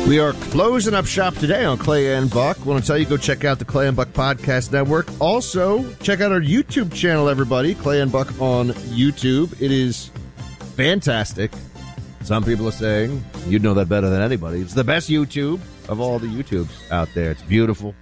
We are closing up shop today on Clay and Buck. Want to tell you, go check out the Clay and Buck Podcast Network. Also, check out our YouTube channel, everybody. Clay and Buck on YouTube. It is fantastic. Some people are saying, you'd know that better than anybody. It's the best YouTube of all the YouTubes out there. It's beautiful.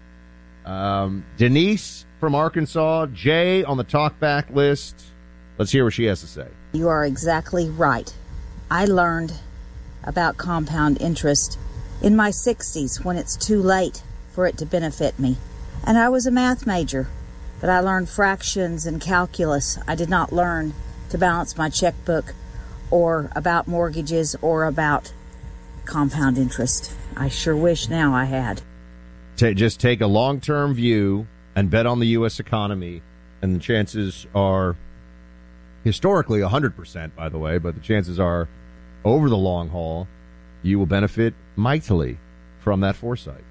Denise from Arkansas. Jay on the talkback list. Let's hear what she has to say. You are exactly right. I learned about compound interest in my 60s when it's too late for it to benefit me. And I was a math major, but I learned fractions and calculus. I did not learn to balance my checkbook or about mortgages or about compound interest. I sure wish now I had. Just take a long-term view and bet on the U.S. economy, and the chances are historically 100%, by the way, but the chances are over the long haul, you will benefit mightily from that foresight.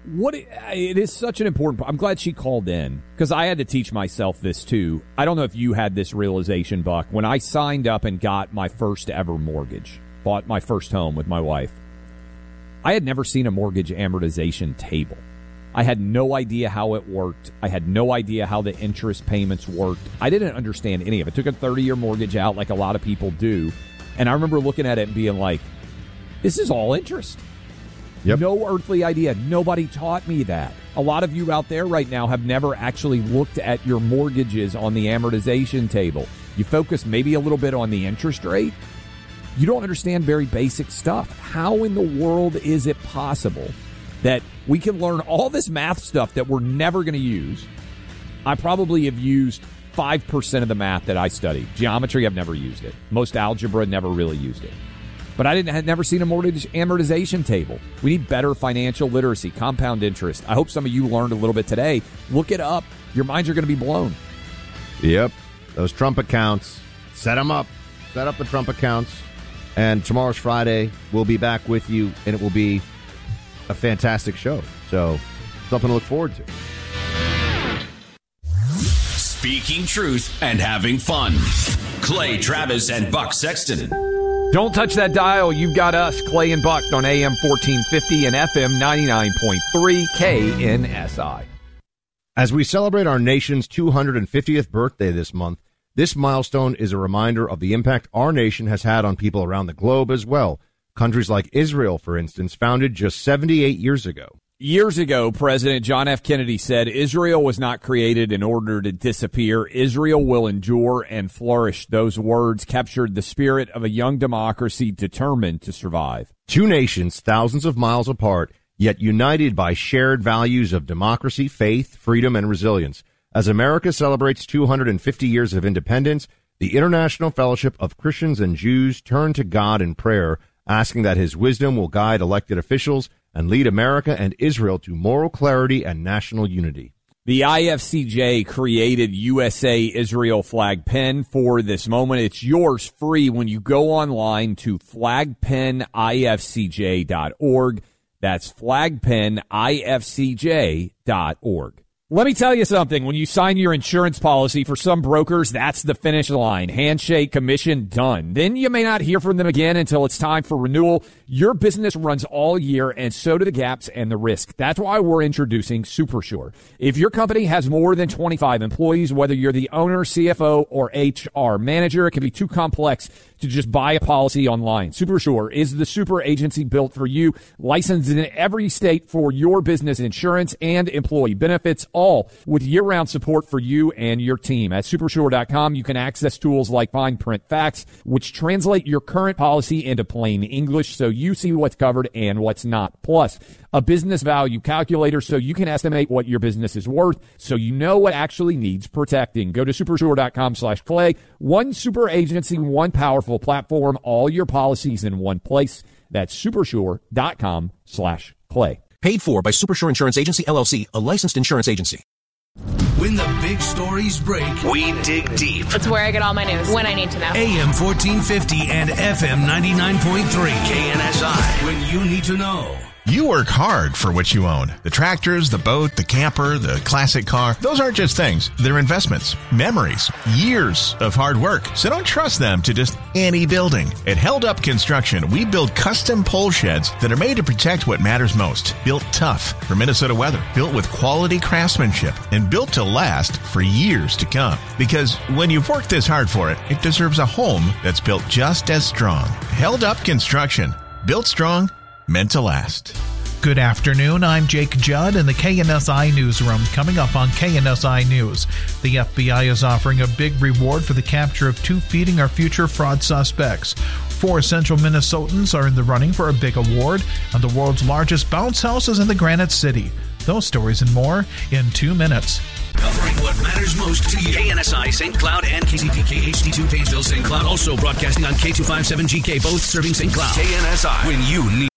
It is such an important – I'm glad she called in because I had to teach myself this too. I don't know if you had this realization, Buck. When I signed up and got my first ever mortgage, bought my first home with my wife, I had never seen a mortgage amortization table. I had no idea how it worked. I had no idea how the interest payments worked. I didn't understand any of it. I took a 30-year mortgage out like a lot of people do, and I remember looking at it and being like, this is all interest. Yep. No earthly idea. Nobody taught me that. A lot of you out there right now have never actually looked at your mortgages on the amortization table. You focus maybe a little bit on the interest rate. You don't understand very basic stuff. How in the world is it possible that we can learn all this math stuff that we're never going to use? I probably have used 5% of the math that I studied. Geometry, I've never used it. Most algebra, never really used it. But I had never seen a mortgage amortization table. We need better financial literacy, compound interest. I hope some of you learned a little bit today. Look it up. Your minds are going to be blown. Yep. Those Trump accounts, set them up. Set up the Trump accounts. And tomorrow's Friday. We'll be back with you, and it will be a fantastic show. So, something to look forward to. Speaking truth and having fun. Clay Travis and Buck Sexton. Don't touch that dial. You've got us, Clay and Buck, on AM 1450 and FM 99.3 KNSI. As we celebrate our nation's 250th birthday this month, this milestone is a reminder of the impact our nation has had on people around the globe as well. Countries like Israel, for instance, founded just 78 years ago. Years ago, President John F. Kennedy said, Israel was not created in order to disappear. Israel will endure and flourish. Those words captured the spirit of a young democracy determined to survive. Two nations thousands of miles apart, yet united by shared values of democracy, faith, freedom, and resilience. As America celebrates 250 years of independence, the International Fellowship of Christians and Jews turn to God in prayer, asking that his wisdom will guide elected officials and lead America and Israel to moral clarity and national unity. The IFCJ created USA-Israel flag pin for this moment. It's yours free when you go online to flagpinifcj.org. That's flagpinifcj.org. Let me tell you something. When you sign your insurance policy, for some brokers, that's the finish line. Handshake, commission, done. Then you may not hear from them again until it's time for renewal. Your business runs all year, and so do the gaps and the risk. That's why we're introducing SuperSure. If your company has more than 25 employees, whether you're the owner, CFO, or HR manager, it can be too complex to just buy a policy online. SuperSure is the super agency built for you, licensed in every state for your business insurance and employee benefits, all with year-round support for you and your team. At supersure.com, you can access tools like fine print facts, which translate your current policy into plain English so you see what's covered and what's not. Plus, a business value calculator so you can estimate what your business is worth so you know what actually needs protecting. Go to supersure.com/Clay. One super agency, one powerful platform, all your policies in one place. That's supersure.com/Clay. Paid for by Supersure Insurance Agency, LLC, a licensed insurance agency. When the big stories break, we dig deep. That's where I get all my news, when I need to know. AM 1450 and FM 99.3 KNSI. When you need to know. You work hard for what you own. The tractors, the boat, the camper, the classic car. Those aren't just things. They're investments, memories, years of hard work. So don't trust them to just any building. At Held Up Construction, we build custom pole sheds that are made to protect what matters most. Built tough for Minnesota weather. Built with quality craftsmanship and built to last for years to come. Because when you've worked this hard for it, it deserves a home that's built just as strong. Held Up Construction. Built strong, meant to last. Good afternoon. I'm Jake Judd in the KNSI Newsroom. Coming up on KNSI News, the FBI is offering a big reward for the capture of 2 Feeding Our Future fraud suspects. 4 central Minnesotans are in the running for a big award, and the world's largest bounce house is in the Granite City. Those stories and more in 2 minutes. Covering what matters most to you. KNSI St. Cloud and KCPK HD2 Painesville St. Cloud. Also broadcasting on K257GK, both serving St. Cloud. KNSI, when you need.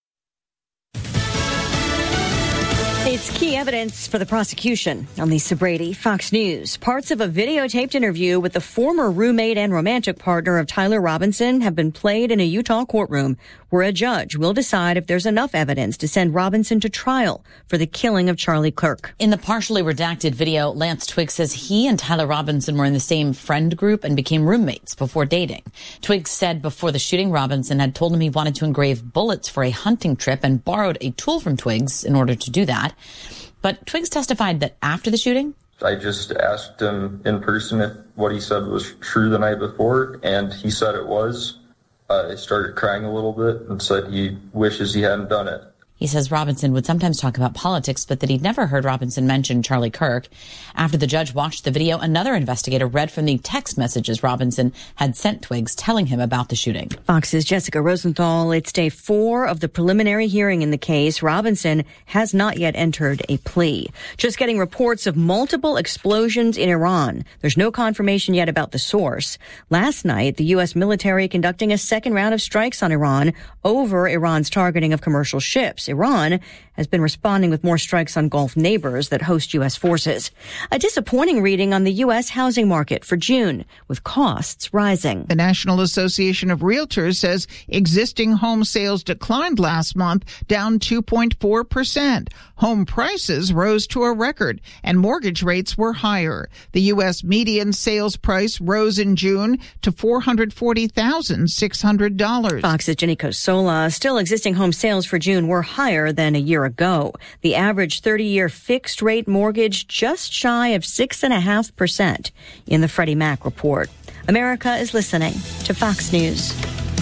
It's key evidence for the prosecution. I'm Lisa Brady, Fox News. Parts of a videotaped interview with the former roommate and romantic partner of Tyler Robinson have been played in a Utah courtroom where a judge will decide if there's enough evidence to send Robinson to trial for the killing of Charlie Kirk. In the partially redacted video, Lance Twiggs says he and Tyler Robinson were in the same friend group and became roommates before dating. Twiggs said before the shooting, Robinson had told him he wanted to engrave bullets for a hunting trip and borrowed a tool from Twiggs in order to do that. But Twiggs testified that after the shooting, I just asked him in person if what he said was true the night before, and he said it was. I started crying a little bit and said he wishes he hadn't done it. he says Robinson would sometimes talk about politics, but that he'd never heard Robinson mention Charlie Kirk. After the judge watched the video, another investigator read from the text messages Robinson had sent Twiggs telling him about the shooting. Fox's Jessica Rosenthal. It's day 4 of the preliminary hearing in the case. Robinson has not yet entered a plea. Just getting reports of multiple explosions in Iran. There's no confirmation yet about the source. Last night, the U.S. military conducting a second round of strikes on Iran over Iran's targeting of commercial ships. Iran has been responding with more strikes on Gulf neighbors that host U.S. forces. A disappointing reading on the U.S. housing market for June, with costs rising. The National Association of Realtors says existing home sales declined last month, down 2.4%. Home prices rose to a record, and mortgage rates were higher. The U.S. median sales price rose in June to $440,600. Fox's Jenny Cosola. Still, existing home sales for June were higher than a year ago. The average 30-year fixed-rate mortgage just shy of 6.5% in the Freddie Mac report. America is listening to Fox News.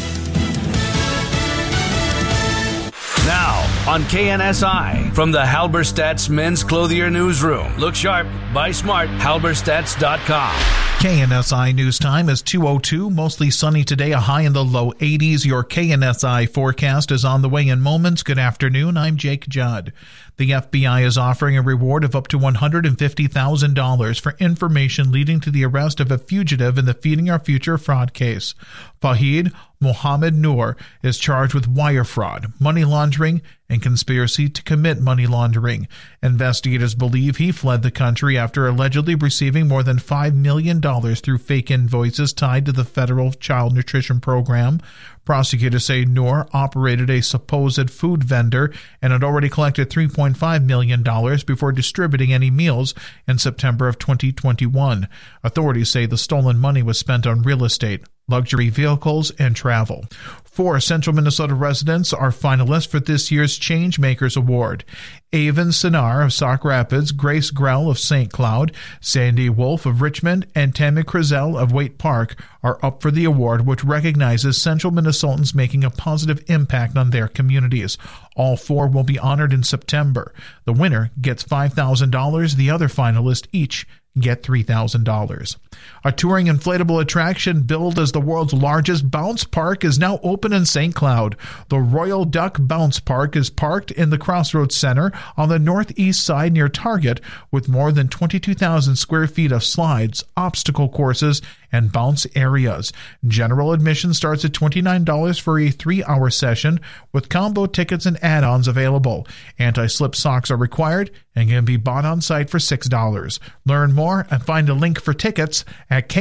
Now, on KNSI, from the Halberstadt's Men's Clothier Newsroom. Look sharp, buy smart, halberstadts.com. KNSI News Time is 2:02, mostly sunny today, a high in the low 80s. Your KNSI forecast is on the way in moments. Good afternoon, I'm Jake Judd. The FBI is offering a reward of up to $150,000 for information leading to the arrest of a fugitive in the Feeding Our Future fraud case. Fahid Mohammed Noor is charged with wire fraud, money laundering, and conspiracy to commit money laundering. Investigators believe he fled the country after allegedly receiving more than $5 million through fake invoices tied to the federal child nutrition program. Prosecutors say Noor operated a supposed food vendor and had already collected $3.5 million before distributing any meals in September of 2021. Authorities say the stolen money was spent on real estate, luxury vehicles, and travel. 4 Central Minnesota residents are finalists for this year's Changemakers Award. Avon Sinar of Sauk Rapids, Grace Grell of St. Cloud, Sandy Wolf of Richmond, and Tammy Crizel of Waite Park are up for the award, which recognizes Central Minnesotans making a positive impact on their communities. All 4 will be honored in September. The winner gets $5,000. The other finalists each get $3,000. A touring inflatable attraction billed as the world's largest bounce park is now open in St. Cloud. The Royal Duck Bounce Park is parked in the Crossroads Center on the northeast side near Target, with more than 22,000 square feet of slides, obstacle courses, and bounce areas. General admission starts at $29 for a 3-hour session with combo tickets and add-ons available. Anti-slip socks are required and can be bought on site for $6. Learn more and find a link for tickets at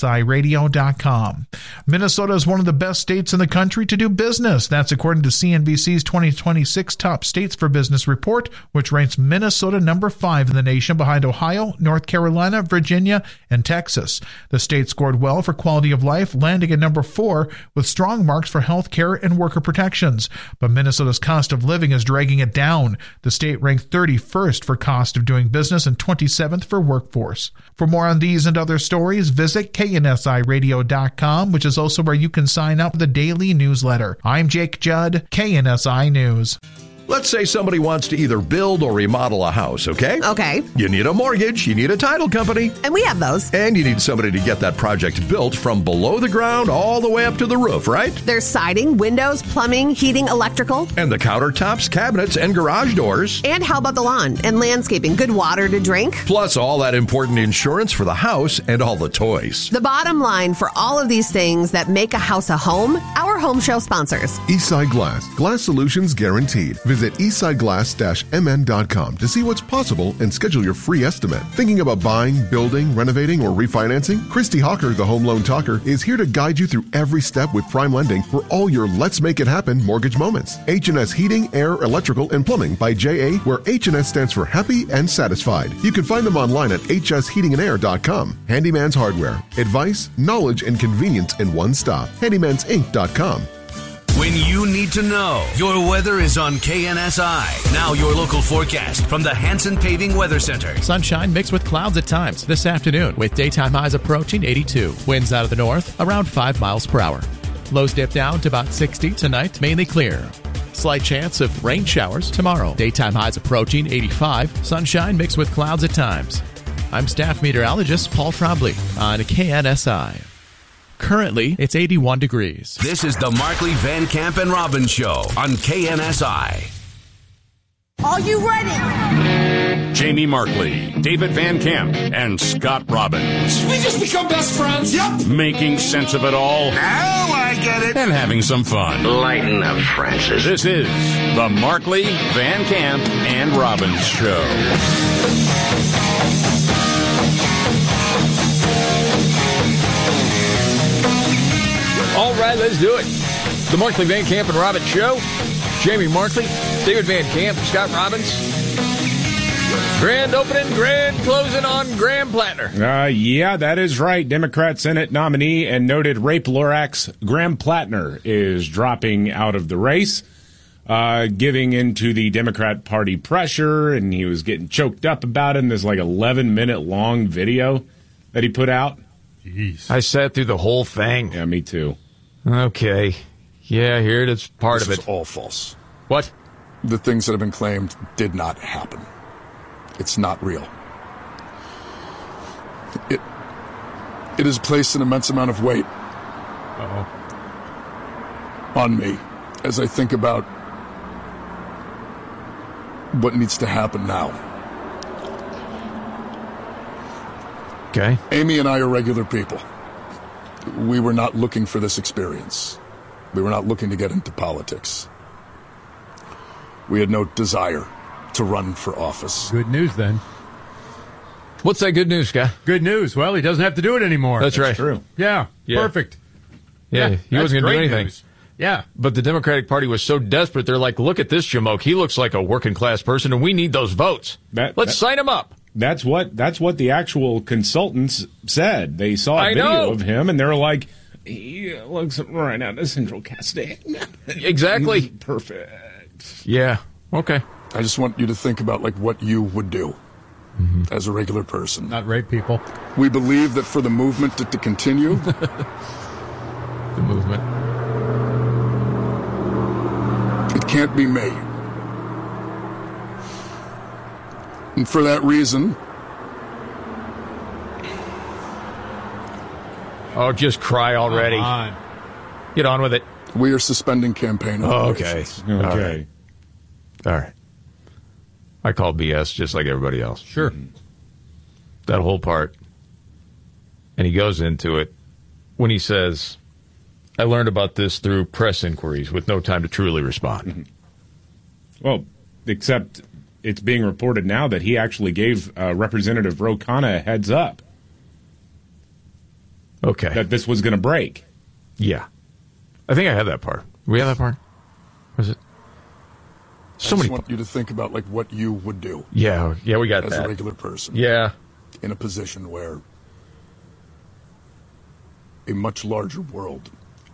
KNSIRadio.com. Minnesota is one of the best states in the country to do business. That's according to CNBC's 2026 Top States for Business report, which ranks Minnesota number 5 in the nation behind Ohio, North Carolina, Virginia, and Texas. The state scored well for quality of life, landing at number 4 with strong marks for health care and worker protections. But Minnesota's cost of living is dragging it down. The state ranked 31st for cost of doing business and 27th for workforce. For more on these and other stories, visit KNSIRadio.com, which is also where you can sign up for the daily newsletter. I'm Jake Judd, KNSI News. Let's say somebody wants to either build or remodel a house, okay? Okay. You need a mortgage, you need a title company. And we have those. And you need somebody to get that project built from below the ground all the way up to the roof, right? There's siding, windows, plumbing, heating, electrical. And the countertops, cabinets, and garage doors. And how about the lawn and landscaping? Good water to drink? Plus all that important insurance for the house and all the toys. The bottom line for all of these things that make a house a home, our home show sponsors. Eastside Glass. Glass solutions guaranteed. Visit eastsideglass-mn.com to see what's possible and schedule your free estimate. Thinking about buying, building, renovating, or refinancing? Christy Hawker, the Home Loan Talker, is here to guide you through every step with Prime Lending for all your Let's Make It Happen mortgage moments. H&S Heating, Air, Electrical, and Plumbing by JA, where H&S stands for happy and satisfied. You can find them online at hsheatingandair.com. Handyman's Hardware. Advice, knowledge, and convenience in one stop. handymansinc.com. When you need to know, your weather is on KNSI. Now your local forecast from the Hanson Paving Weather Center. Sunshine mixed with clouds at times this afternoon with daytime highs approaching 82. Winds out of the north around 5 miles per hour. Lows dip down to about 60 tonight, mainly clear. Slight chance of rain showers tomorrow. Daytime highs approaching 85. Sunshine mixed with clouds at times. I'm staff meteorologist Paul Trombley on KNSI. Currently, it's 81 degrees. This is the Markley, Van Camp, and Robbins Show on KNSI. Are you ready? Jamie Markley, David Van Camp, and Scott Robbins. We just become best friends? Yep. Making sense of it all. Now I get it. And having some fun. Lighten up, Francis. This is the Markley, Van Camp, and Robbins Show. All right, let's do it. The Markley, Van Camp, and Robbins Show. Jamie Markley, David Van Camp, Scott Robbins. Grand opening, grand closing on Graham Plattner. Yeah, that is right. Democrat Senate nominee and noted rape Lorax Graham Plattner is dropping out of the race, giving into the Democrat Party pressure, and he was getting choked up about it in this 11-minute long video that he put out. Jeez. I sat through the whole thing. Yeah, me too. Okay. Yeah, here it is. Part of it. This is all false. What? The things that have been claimed did not happen. It's not real. It has placed an immense amount of weight on me as I think about what needs to happen now. Okay. Amy and I are regular people. We were not looking for this experience. We were not looking to get into politics. We had no desire to run for office. Good news, then. What's that good news, Scott? Good news. Well, he doesn't have to do it anymore. That's right. True. Yeah. Perfect. Yeah, he wasn't going to do anything. News. Yeah. But the Democratic Party was so desperate, they're like, look at this Jamoke. He looks like a working-class person, and we need those votes. Let's sign him up. That's what the actual consultants said. They saw a video of him, and they were like, he looks right out of Central Casting. Exactly. Perfect. Yeah. Okay. I just want you to think about what you would do as a regular person. Not rape people. We believe that for the movement to continue, the movement, it can't be me. And for that reason... Oh, just cry already. Get on with it. We are suspending campaign operations. Okay. All right. I call BS just like everybody else. Sure. That whole part. And he goes into it when he says, I learned about this through press inquiries with no time to truly respond. Mm-hmm. Well, except it's being reported now that he actually gave Representative Ro Khanna a heads up. Okay. That this was going to break. Yeah. I think I have that part. We have that part? Was it? I just want you to think about like what you would do. Yeah, we got as that. a regular person. Yeah. In a position where a much larger world,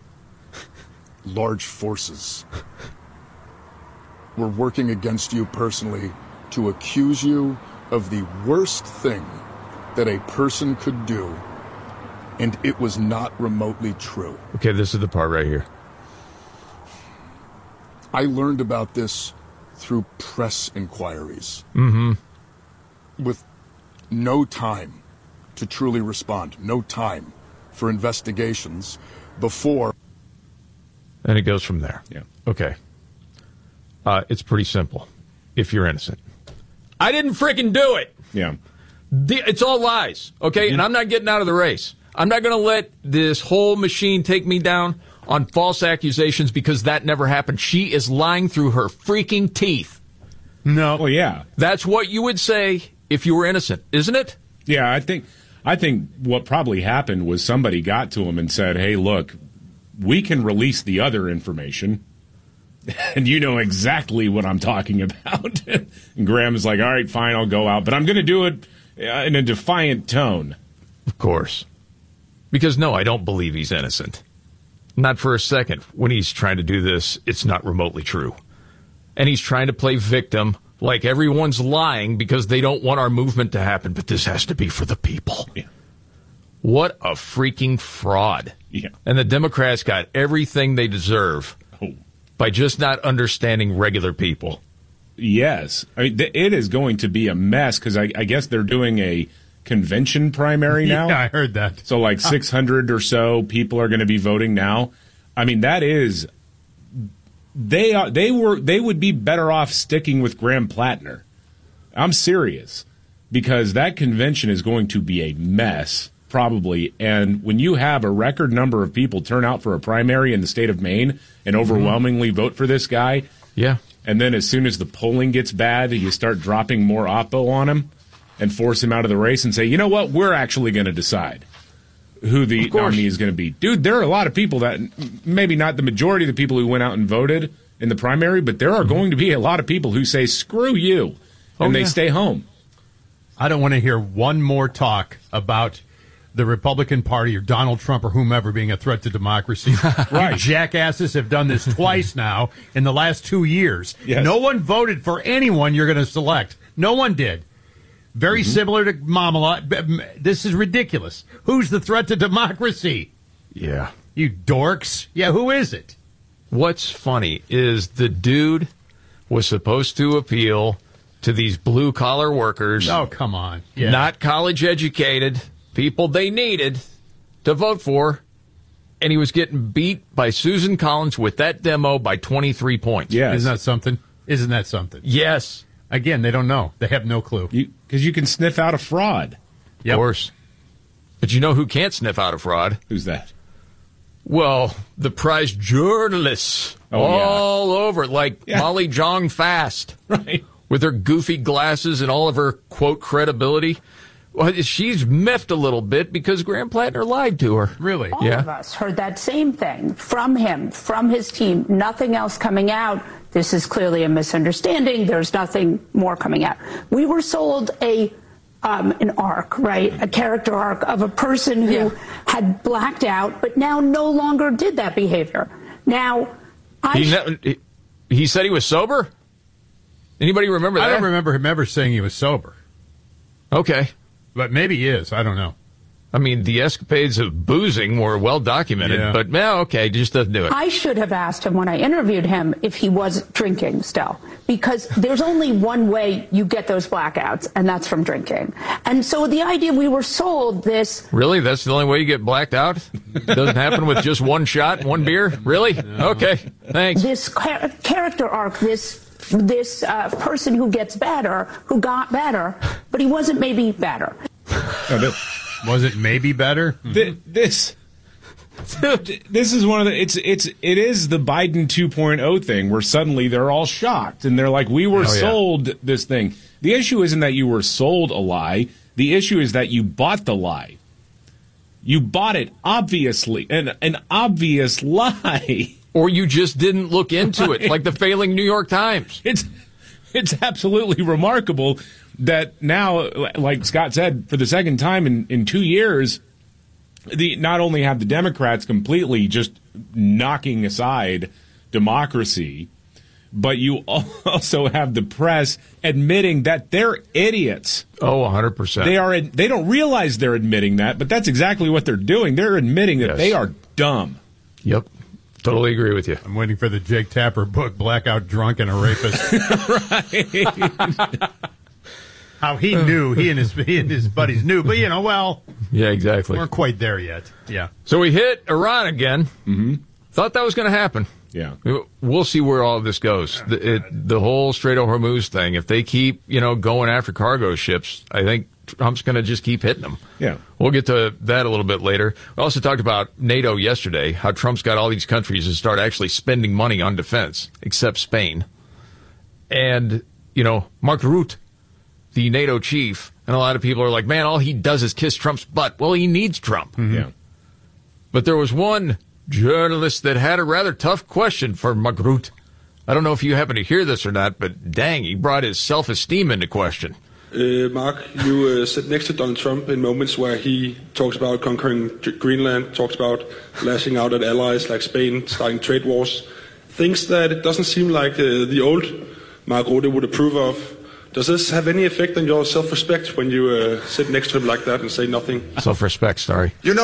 large forces, were working against you personally to accuse you of the worst thing that a person could do, and it was not remotely true. Okay, this is the part right here. I learned about this through press inquiries. Mm-hmm. With no time to truly respond, no time for investigations before. And it goes from there. Yeah. Okay. It's pretty simple. If you're innocent. I didn't freaking do it. Yeah. It's all lies. Okay? And I'm not getting out of the race. I'm not going to let this whole machine take me down on false accusations because that never happened. She is lying through her freaking teeth. No. Well, yeah. That's what you would say if you were innocent, isn't it? Yeah, I think what probably happened was somebody got to him and said, hey, look, we can release the other information, and you know exactly what I'm talking about. And Graham is like, all right, fine, I'll go out, but I'm going to do it in a defiant tone. Of course. Because, no, I don't believe he's innocent. Not for a second. When he's trying to do this, it's not remotely true. And he's trying to play victim like everyone's lying because they don't want our movement to happen, but this has to be for the people. Yeah. What a freaking fraud. Yeah. And the Democrats got everything they deserve by just not understanding regular people. Yes. I mean, it is going to be a mess because I guess they're doing a convention primary now. Yeah, I heard that. So like 600 or so people are going to be voting now. I mean, that is... They would be better off sticking with Graham Plattner. I'm serious, because that convention is going to be a mess, probably. And when you have a record number of people turn out for a primary in the state of Maine and overwhelmingly vote for this guy, yeah, and then as soon as the polling gets bad, you start dropping more oppo on him and force him out of the race and say, you know what, we're actually going to decide who the nominee is going to be. Dude, there are a lot of people that, maybe not the majority of the people who went out and voted in the primary, but there are going to be a lot of people who say, screw you, and they stay home. I don't want to hear one more talk about the Republican Party or Donald Trump or whomever being a threat to democracy. Right. You jackasses have done this twice now in the last 2 years. Yes. No one voted for anyone you're going to select. No one did. Very similar to Mamala. This is ridiculous. Who's the threat to democracy? Yeah. You dorks. Yeah, who is it? What's funny is the dude was supposed to appeal to these blue-collar workers. Oh, come on. Yeah. Not college-educated, people they needed to vote for, and he was getting beat by Susan Collins with that demo by 23 points. Yes. Isn't that something? Isn't that something? Yes. Again, they don't know. They have no clue. Because you can sniff out a fraud. Of course. But you know who can't sniff out a fraud? Who's that? Well, the prize journalists all over, like Molly Jong Fast, right? With her goofy glasses and all of her, quote, credibility. Well, she's miffed a little bit because Graham Plattner lied to her. Really? All of us heard that same thing from him, from his team, nothing else coming out. This is clearly a misunderstanding. There's nothing more coming out. We were sold an arc, right? A character arc of a person who had blacked out, but now no longer did that behavior. Now, he said he was sober? Anybody remember that? I don't remember him ever saying he was sober. Okay. But maybe he is. I don't know. I mean, the escapades of boozing were well documented, but okay, just doesn't do it. I should have asked him when I interviewed him if he was drinking still, because there's only one way you get those blackouts, and that's from drinking. And so the idea we were sold this... Really? That's the only way you get blacked out? Doesn't happen with just one shot, one beer? Really? No. Okay, thanks. This character arc, this person who gets better, who got better, but he wasn't maybe better. Was it maybe better? This This is one of the it is the Biden 2.0 thing where suddenly they're all shocked and they're like, we were sold this thing. The issue isn't that you were sold a lie. The issue is that you bought the lie. You bought it, obviously, an obvious lie. Or you just didn't look into it, like the failing New York Times. It's absolutely remarkable that now, like Scott said, for the second time in 2 years, not only have the Democrats completely just knocking aside democracy, but you also have the press admitting that they're idiots. Oh, 100%. They don't realize they're admitting that, but that's exactly what they're doing. They're admitting that they are dumb. Yep. Totally agree with you. I'm waiting for the Jake Tapper book, Blackout Drunk and a Rapist. Right. How he knew, he and his buddies knew, but yeah, exactly. We're quite there yet. Yeah. So we hit Iran again. Mm-hmm. Thought that was going to happen. Yeah. We'll see where all of this goes. The whole Strait of Hormuz thing, if they keep, going after cargo ships, I think Trump's going to just keep hitting them. Yeah. We'll get to that a little bit later. We also talked about NATO yesterday, how Trump's got all these countries to start actually spending money on defense, except Spain. And, Mark Rutte, the NATO chief, and a lot of people are like, man, all he does is kiss Trump's butt. Well, he needs Trump. Mm-hmm. Yeah. But there was one journalist that had a rather tough question for Mark Rutte. I don't know if you happen to hear this or not, but dang, he brought his self-esteem into question. Mark, you sit next to Donald Trump in moments where he talks about conquering Greenland, talks about lashing out at allies like Spain, starting trade wars, things that it doesn't seem like the old Mark Rutte would approve of. Does this have any effect on your self-respect when you sit next to him like that and say nothing? Self-respect, sorry. What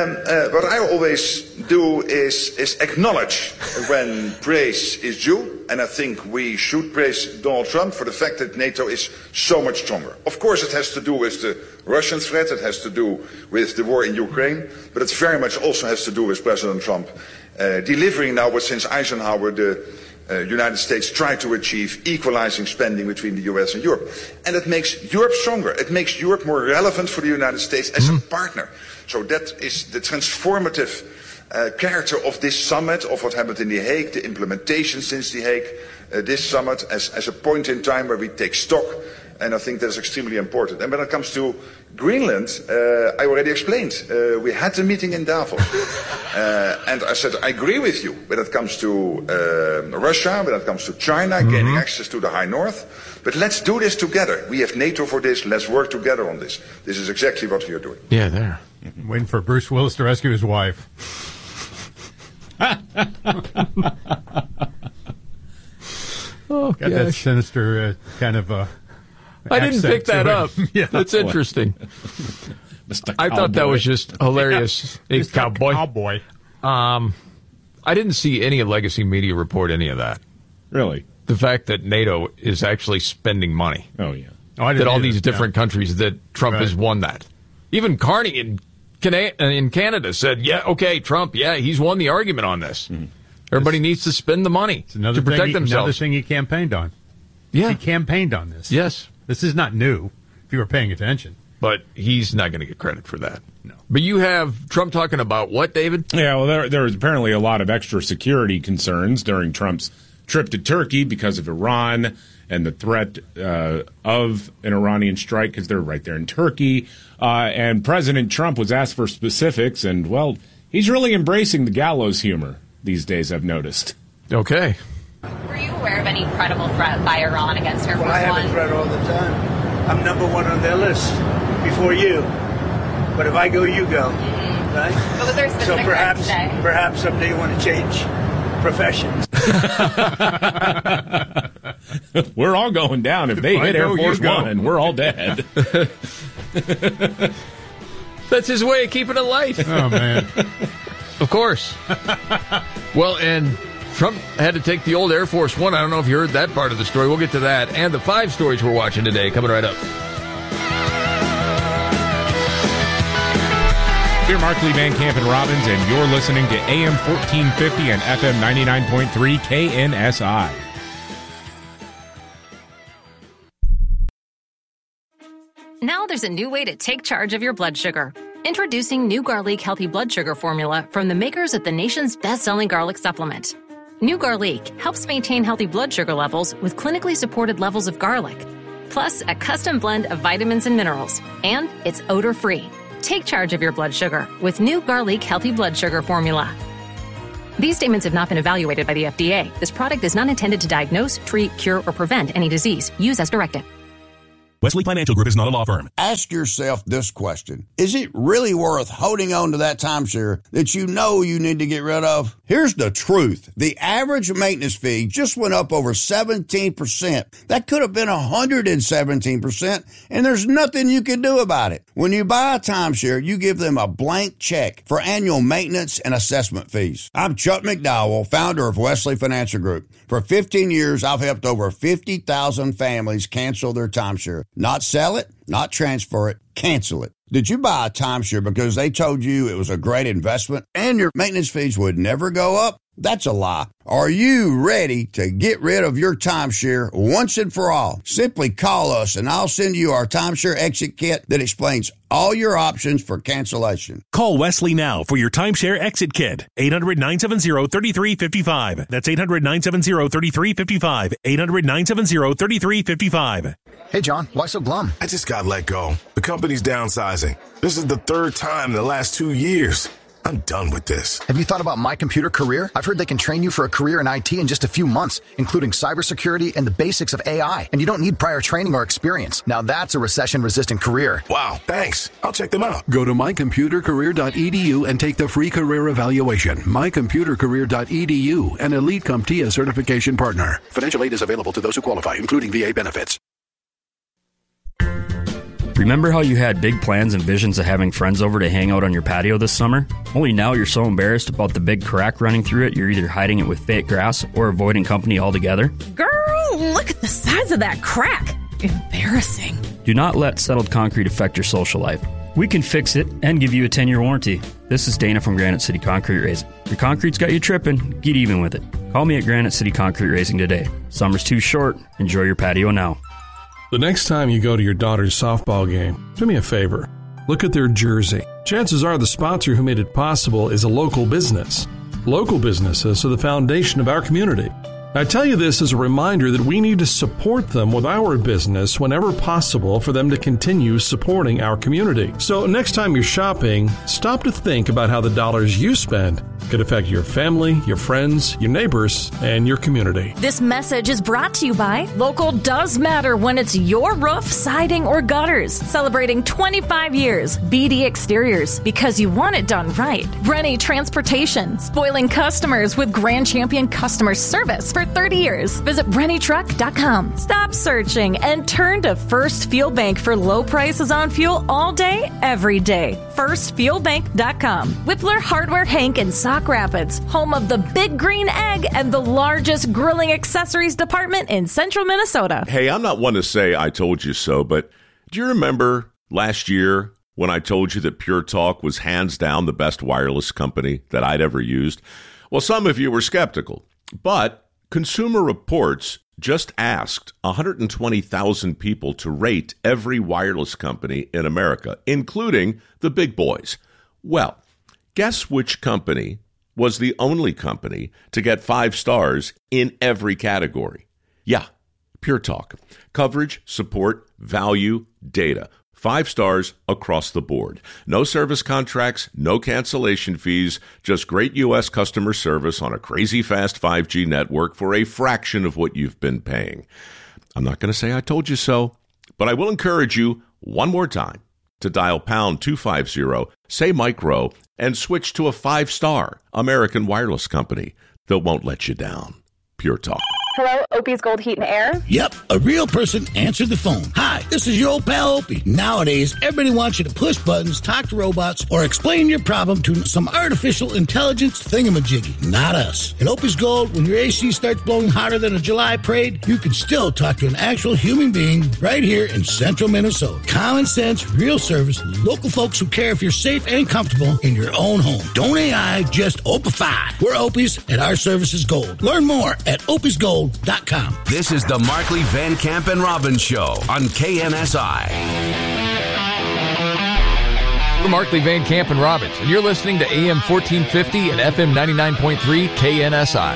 I always do is acknowledge when praise is due, and I think we should praise Donald Trump for the fact that NATO is so much stronger. Of course, it has to do with the Russian threat, it has to do with the war in Ukraine, but it very much also has to do with President Trump delivering now what since Eisenhower the United States tried to achieve, equalizing spending between the US and Europe. And it makes Europe stronger. It makes Europe more relevant for the United States as a partner. So that is the transformative character of this summit, of what happened in The Hague, the implementation since The Hague, this summit as a point in time where we take stock. And I think that is extremely important. And when it comes to Greenland, I already explained. We had a meeting in Davos. And I said, I agree with you when it comes to Russia, when it comes to China, gaining access to the High North. But let's do this together. We have NATO for this. Let's work together on this. This is exactly what we are doing. Yeah, there. Waiting for Bruce Willis to rescue his wife. Oh, got that sinister kind of... I didn't pick that up. Yeah, that's interesting. I thought that was just hilarious. A cowboy. I didn't see any legacy media report any of that. Really? The fact that NATO is actually spending money. Oh, yeah. That all these different countries that Trump has won that. Even Carney in Canada said, yeah, okay, Trump, yeah, he's won the argument on this. Mm-hmm. Everybody needs to spend the money to protect themselves. Another thing he campaigned on. Yeah. He campaigned on this. Yes. This is not new, if you were paying attention. But he's not going to get credit for that. No. But you have Trump talking about what, David? Yeah, well, there was apparently a lot of extra security concerns during Trump's trip to Turkey because of Iran and the threat of an Iranian strike because they're right there in Turkey. And President Trump was asked for specifics, and, well, he's really embracing the gallows humor these days, I've noticed. Okay. Were you aware of any credible threat by Iran against Air Force One? I have a threat all the time. I'm number one on their list before you. But if I go, you go. Mm-hmm. Right? But was there a specific threat today? Perhaps someday you want to change professions. We're all going down. If they hit Air Force One, we're all dead. That's his way of keeping it light. Oh, man. Of course. Well, and Trump had to take the old Air Force One. I don't know if you heard that part of the story. We'll get to that. And the 5 stories we're watching today coming right up. We're Markley, Van Camp, and Robbins, and you're listening to AM 1450 and FM 99.3 KNSI. Now there's a new way to take charge of your blood sugar. Introducing new Garlic Healthy Blood Sugar Formula from the makers of the nation's best-selling garlic supplement. New Garlic helps maintain healthy blood sugar levels with clinically supported levels of garlic, plus a custom blend of vitamins and minerals, and it's odor-free. Take charge of your blood sugar with new Garlic Healthy Blood Sugar Formula. These statements have not been evaluated by the FDA. This product is not intended to diagnose, treat, cure, or prevent any disease. Use as directed. Wesley Financial Group is not a law firm. Ask yourself this question. Is it really worth holding on to that timeshare that you know you need to get rid of? Here's the truth. The average maintenance fee just went up over 17%. That could have been 117%, and there's nothing you can do about it. When you buy a timeshare, you give them a blank check for annual maintenance and assessment fees. I'm Chuck McDowell, founder of Wesley Financial Group. For 15 years, I've helped over 50,000 families cancel their timeshare. Not sell it, not transfer it, cancel it. Did you buy a timeshare because they told you it was a great investment and your maintenance fees would never go up? That's a lie. Are you ready to get rid of your timeshare once and for all? Simply call us and I'll send you our timeshare exit kit that explains all your options for cancellation. Call Wesley now for your timeshare exit kit. 800-970-3355. That's 800-970-3355. 800-970-3355. Hey, John, why so glum? I just got let go. The company's downsizing. This is the third time in the last 2 years. I'm done with this. Have you thought about My Computer Career? I've heard they can train you for a career in IT in just a few months, including cybersecurity and the basics of AI. And you don't need prior training or experience. Now that's a recession-resistant career. Wow, thanks. I'll check them out. Go to mycomputercareer.edu and take the free career evaluation. Mycomputercareer.edu, an Elite CompTIA certification partner. Financial aid is available to those who qualify, including VA benefits. Remember how you had big plans and visions of having friends over to hang out on your patio this summer? Only now you're so embarrassed about the big crack running through it, you're either hiding it with fake grass or avoiding company altogether. Girl, look at the size of that crack. Embarrassing. Do not let settled concrete affect your social life. We can fix it and give you a 10-year warranty. This is Dana from Granite City Concrete Raising. Your concrete's got you tripping, get even with it. Call me at Granite City Concrete Raising today. Summer's too short. Enjoy your patio now. The next time you go to your daughter's softball game, do me a favor. Look at their jersey. Chances are the sponsor who made it possible is a local business. Local businesses are the foundation of our community. I tell you this as a reminder that we need to support them with our business whenever possible for them to continue supporting our community. So next time you're shopping, stop to think about how the dollars you spend could affect your family, your friends, your neighbors, and your community. This message is brought to you by Local Does Matter when it's your roof, siding, or gutters. Celebrating 25 years. BD Exteriors, because you want it done right. Rennie Transportation, spoiling customers with Grand Champion customer service for 30 years. Visit BrennieTruck.com. Stop searching and turn to First Fuel Bank for low prices on fuel all day, every day. FirstFuelBank.com. Whippler Hardware Hank in Sauk Rapids, home of the Big Green Egg and the largest grilling accessories department in central Minnesota. Hey, I'm not one to say I told you so, but do you remember last year when I told you that Pure Talk was hands down the best wireless company that I'd ever used? Well, some of you were skeptical, but Consumer Reports just asked 120,000 people to rate every wireless company in America, including the big boys. Well, guess which company was the only company to get 5 stars in every category? Yeah, Pure Talk. Coverage, support, value, data. 5 stars across the board. No service contracts, no cancellation fees, just great U.S. customer service on a crazy fast 5G network for a fraction of what you've been paying. I'm not going to say I told you so, but I will encourage you one more time to dial pound 250, say micro, and switch to a 5-star American wireless company that won't let you down. Pure Talk. Hello, Opie's Gold Heat and Air? Yep, a real person answered the phone. Hi, this is your old pal Opie. Nowadays, everybody wants you to push buttons, talk to robots, or explain your problem to some artificial intelligence thingamajiggy. Not us. At Opie's Gold, when your AC starts blowing hotter than a July parade, you can still talk to an actual human being right here in central Minnesota. Common sense, real service, local folks who care if you're safe and comfortable in your own home. Don't AI, just Opify. We're Opie's, and our service is gold. Learn more at opiesgold.com. This is the Markley, Van Camp, and Robbins Show on KNSI. The Markley, Van Camp, and Robbins, and you're listening to AM 1450 and FM 99.3 KNSI.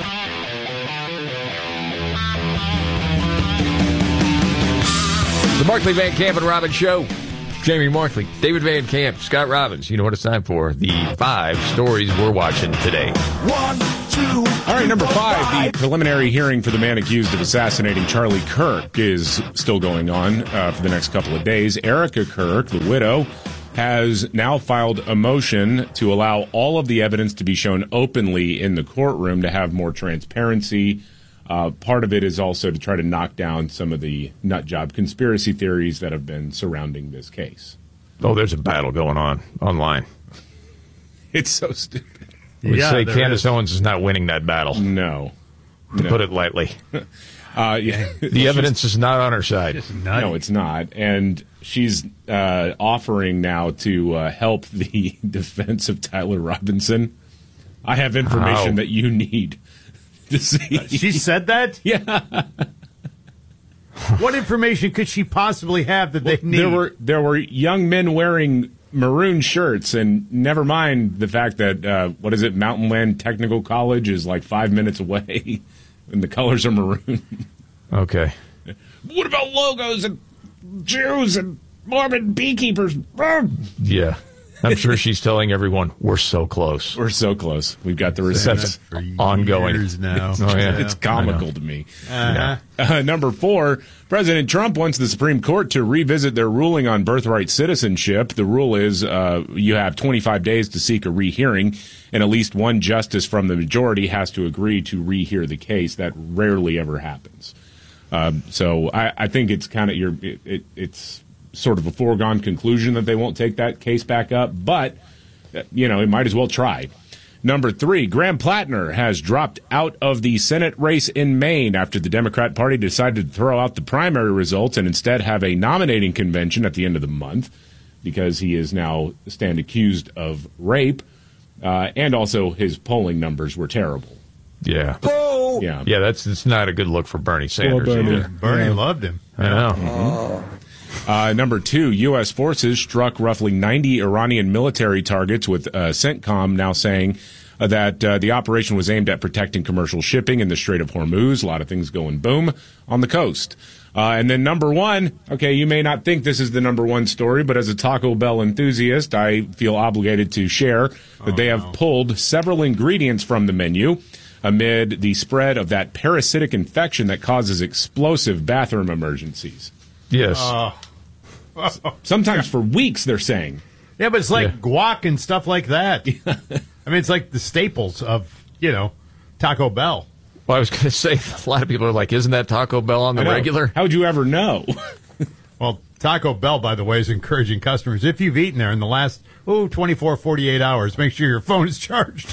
The Markley, Van Camp, and Robbins Show. Jamie Markley, David Van Camp, Scott Robbins. You know what it's time for. The 5 stories we're watching today. 1, 2. All right, number 5. The preliminary hearing for the man accused of assassinating Charlie Kirk is still going on for the next couple of days. Erica Kirk, the widow, has now filed a motion to allow all of the evidence to be shown openly in the courtroom to have more transparency. Part of it is also to try to knock down some of the nut job conspiracy theories that have been surrounding this case. Oh, there's a battle going on online. It's so stupid. We'd say Candace Owens is not winning that battle. No. To put it lightly. Yeah. The evidence is not on her side. No, it's not. And she's offering now to help the defense of Tyler Robinson. I have information that you need to see. She said that? Yeah. What information could she possibly have that they need? There were young men wearing maroon shirts, and never mind the fact that, Mountain Land Technical College is like 5 minutes away, and the colors are maroon. Okay. What about logos and Jews and Mormon beekeepers? Yeah. I'm sure she's telling everyone, we're so close. We're so close. We've got the receipts ongoing. Now. Oh, yeah. It's comical to me. Number 4, President Trump wants the Supreme Court to revisit their ruling on birthright citizenship. The rule is you have 25 days to seek a rehearing, and at least one justice from the majority has to agree to rehear the case. That rarely ever happens. So I think it's kind of it's sort of a foregone conclusion that they won't take that case back up, but, it might as well try. Number 3, Graham Plattner has dropped out of the Senate race in Maine after the Democrat Party decided to throw out the primary results and instead have a nominating convention at the end of the month because he is now stand accused of rape, and also his polling numbers were terrible. Yeah. Oh! Yeah. Yeah, it's not a good look for Bernie Sanders. Bernie loved him. I know. Mm-hmm. Number 2, U.S. forces struck roughly 90 Iranian military targets, with CENTCOM now saying that the operation was aimed at protecting commercial shipping in the Strait of Hormuz. A lot of things going boom on the coast. And then number 1, okay, you may not think this is the number 1 story, but as a Taco Bell enthusiast, I feel obligated to share that they have pulled several ingredients from the menu amid the spread of that parasitic infection that causes explosive bathroom emergencies. Yes. Sometimes for weeks, they're saying. Yeah, but it's like guac and stuff like that. I mean, it's like the staples of, Taco Bell. Well, I was going to say, a lot of people are like, isn't that Taco Bell on the regular? How'd you ever know? Well, Taco Bell, by the way, is encouraging customers, if you've eaten there in the last, 24, 48 hours, make sure your phone is charged.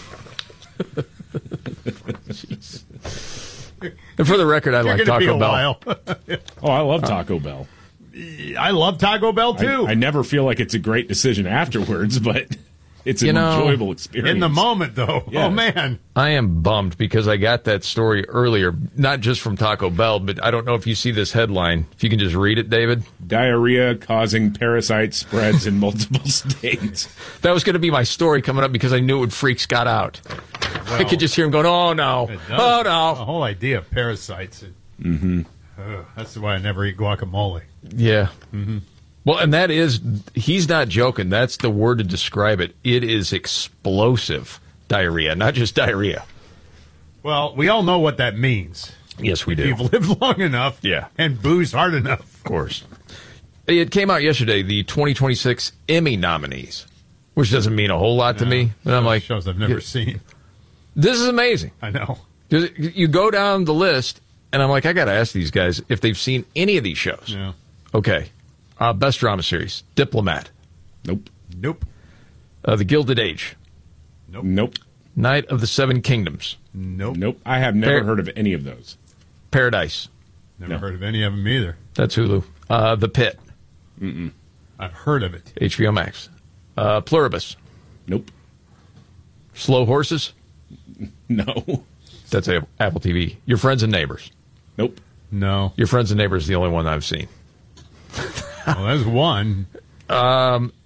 Jeez. And for the record, I like Taco Bell. Oh, I love Taco Bell. I love Taco Bell, too. I never feel like it's a great decision afterwards, but it's an enjoyable experience. In the moment, though. Yes. Oh, man. I am bummed because I got that story earlier, not just from Taco Bell, but I don't know if you see this headline. If you can just read it, David. Diarrhea causing parasite spreads in multiple states. That was going to be my story coming up because I knew it would freak Scott out. Well, I could just hear him going, oh, no. Oh, no. The whole idea of parasites. That's why I never eat guacamole. Yeah. Mm-hmm. Well, and that is, he's not joking. That's the word to describe it. It is explosive diarrhea, not just diarrhea. Well, we all know what that means. Yes, we do. If you've lived long enough and boozed hard enough. Of course. It came out yesterday, the 2026 Emmy nominees, which doesn't mean a whole lot to me. And I'm like, shows I've never seen. This is amazing. I know. You go down the list, and I'm like, I got to ask these guys if they've seen any of these shows. Yeah. Okay. Best drama series, Diplomat. Nope. The Gilded Age. Nope. Night of the Seven Kingdoms. Nope. I have never heard of any of those. Paradise. Never heard of any of them either. That's Hulu. The Pit. Mm-mm. I've heard of it. HBO Max. Pluribus. Nope. Slow Horses. No. That's Apple TV. Your Friends and Neighbors. Nope. No. Your Friends and Neighbors is the only one I've seen. Well, there's one.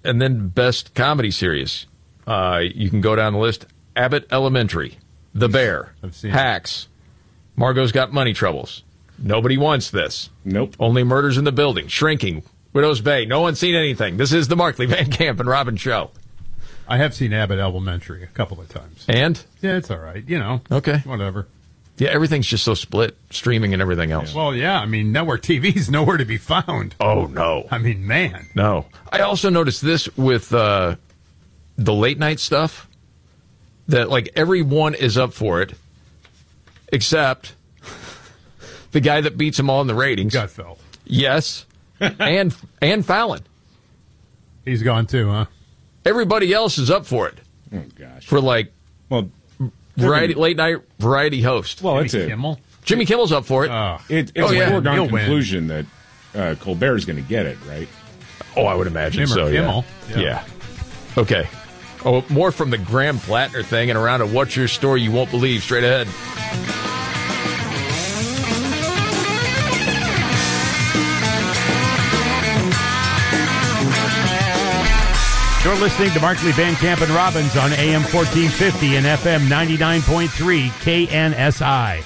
And then best comedy series. You can go down the list. Abbott Elementary, The Bear, Hacks, Margot's Got Money Troubles. Nobody wants this. Nope. Only Murders in the Building, Shrinking, Widow's Bay. No one's seen anything. This is the Markley, Van Camp, and Robin show. I have seen Abbott Elementary a couple of times. And? Yeah, it's all right. Okay. Whatever. Yeah, everything's just so split, streaming and everything else. Well, yeah, I mean, network TV's nowhere to be found. Oh, no. I mean, man. No. I also noticed this with the late night stuff, that, like, everyone is up for it, except the guy that beats them all in the ratings. Gutfeld. Yes. and Fallon. He's gone too, huh? Everybody else is up for it. Oh, gosh. For, like, variety, late night variety host. Well, it's Kimmel? Jimmy Kimmel's up for it. It's a foregone conclusion that Colbert's going to get it, right? Oh, I would imagine so, Kimmel. Yeah. Okay. Oh, more from the Graham Plattner thing and around a What's Your Story You Won't Believe straight ahead. You're listening to Markley, Van Camp, and Robbins on AM 1450 and FM 99.3 KNSI.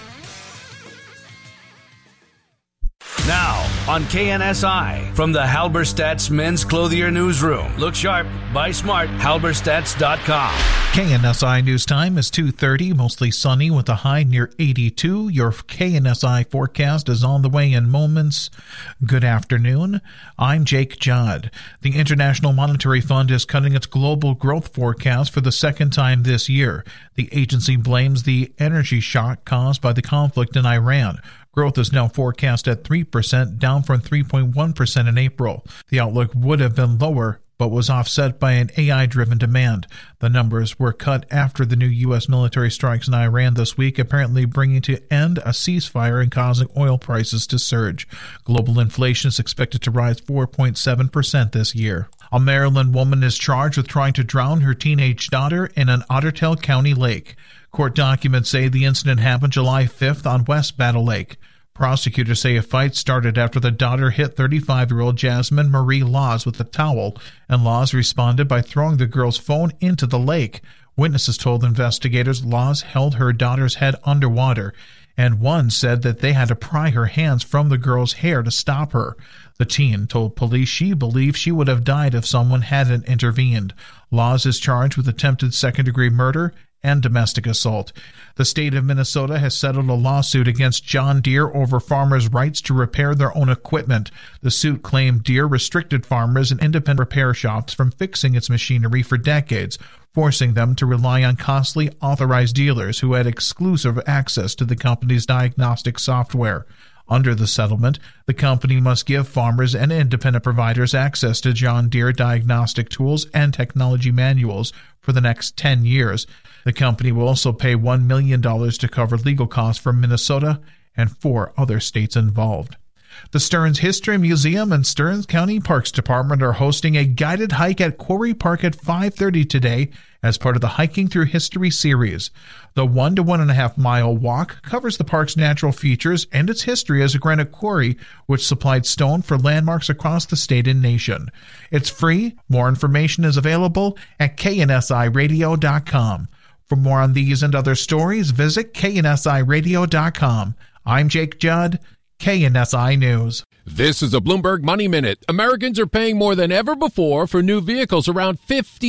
Now on KNSI from the Halberstadt's Men's Clothier Newsroom. Look sharp, buy smart, halberstadts.com. KNSI News Time is 2:30, mostly sunny with a high near 82. Your KNSI forecast is on the way in moments. Good afternoon. I'm Jake Judd. The International Monetary Fund is cutting its global growth forecast for the second time this year. The agency blames the energy shock caused by the conflict in Iran. Growth is now forecast at 3%, down from 3.1% in April. The outlook would have been lower, but was offset by an AI-driven demand. The numbers were cut after the new U.S. military strikes in Iran this week, apparently bringing to end a ceasefire and causing oil prices to surge. Global inflation is expected to rise 4.7% this year. A Maryland woman is charged with trying to drown her teenage daughter in an Ottertail County lake. Court documents say the incident happened July 5th on West Battle Lake. Prosecutors say a fight started after the daughter hit 35-year-old Jasmine Marie Laws with a towel, and Laws responded by throwing the girl's phone into the lake. Witnesses told investigators Laws held her daughter's head underwater, and one said that they had to pry her hands from the girl's hair to stop her. The teen told police she believed she would have died if someone hadn't intervened. Laws is charged with attempted second-degree murder and domestic assault. The state of Minnesota has settled a lawsuit against John Deere over farmers' rights to repair their own equipment. The suit claimed Deere restricted farmers and independent repair shops from fixing its machinery for decades, forcing them to rely on costly authorized dealers who had exclusive access to the company's diagnostic software. Under the settlement, the company must give farmers and independent providers access to John Deere diagnostic tools and technology manuals for the next 10 years. The company will also pay $1 million to cover legal costs for Minnesota and 4 other states involved. The Stearns History Museum and Stearns County Parks Department are hosting a guided hike at Quarry Park at 5:30 today as part of the Hiking Through History series. The 1 to 1.5 mile walk covers the park's natural features and its history as a granite quarry which supplied stone for landmarks across the state and nation. It's free. More information is available at KNSIRadio.com. For more on these and other stories, visit KNSIRadio.com. I'm Jake Judd, KNSI News. This is a Bloomberg Money Minute. Americans are paying more than ever before for new vehicles, around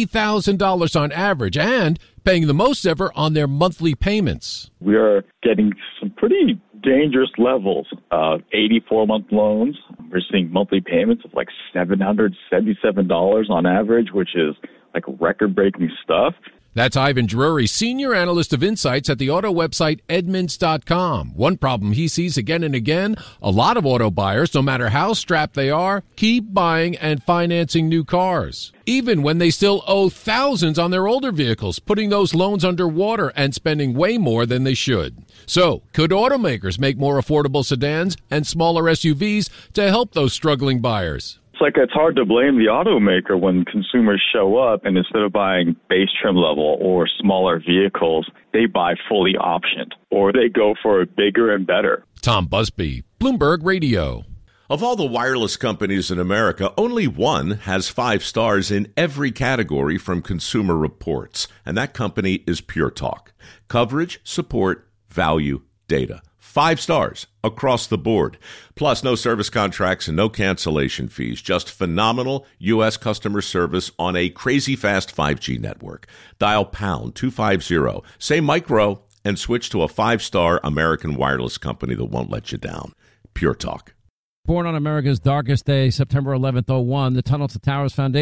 $50,000 on average, and paying the most ever on their monthly payments. We are getting some pretty dangerous levels of 84-month loans. We're seeing monthly payments of like $777 on average, which is like record-breaking stuff. That's Ivan Drury, senior analyst of insights at the auto website Edmunds.com. One problem he sees again and again, a lot of auto buyers, no matter how strapped they are, keep buying and financing new cars, even when they still owe thousands on their older vehicles, putting those loans underwater and spending way more than they should. So, could automakers make more affordable sedans and smaller SUVs to help those struggling buyers? It's hard to blame the automaker when consumers show up and instead of buying base trim level or smaller vehicles, they buy fully optioned or they go for bigger and better. Tom Busby, Bloomberg Radio. Of all the wireless companies in America, only one has 5 stars in every category from Consumer Reports, and that company is Pure Talk. Coverage, support, value, data. 5 stars across the board. Plus, no service contracts and no cancellation fees. Just phenomenal U.S. customer service on a crazy fast 5G network. Dial pound 250, say micro, and switch to a 5-star American wireless company that won't let you down. Pure Talk. Born on America's darkest day, September 11th, 2001, the Tunnel to Towers Foundation